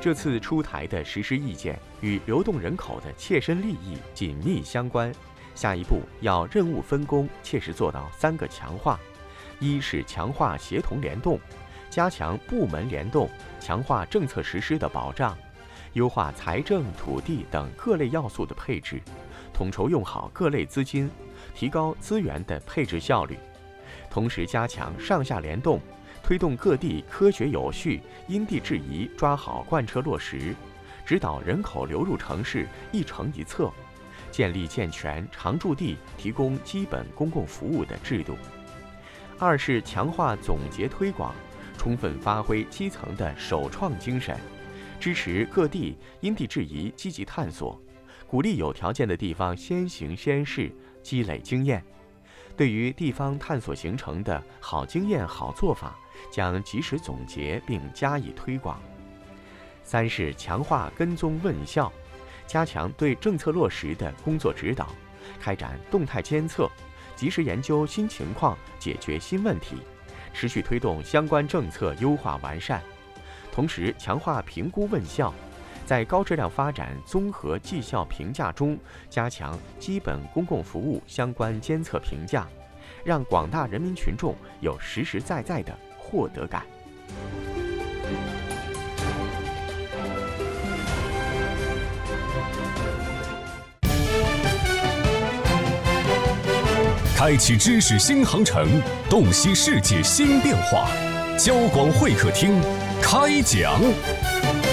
这次出台的实施意见与流动人口的切身利益紧密相关。下一步要任务分工，切实做到3个强化：一是强化协同联动，加强部门联动，强化政策实施的保障，优化财政、土地等各类要素的配置，统筹用好各类资金，提高资源的配置效率。同时加强上下联动，推动各地科学有序、因地制宜抓好贯彻落实，指导人口流入城市一城一策，建立健全常住地提供基本公共服务的制度。二是强化总结推广，充分发挥基层的首创精神，支持各地因地制宜积极探索，鼓励有条件的地方先行先试，积累经验。对于地方探索形成的好经验、好做法，将及时总结并加以推广。三是强化跟踪问效，加强对政策落实的工作指导，开展动态监测，及时研究新情况，解决新问题，持续推动相关政策优化完善。同时强化评估问效，在高质量发展综合绩效评价中，加强基本公共服务相关监测评价，让广大人民群众有实实在在的获得感。 开启知识新航程，洞悉世界新变化。交广会客厅开讲。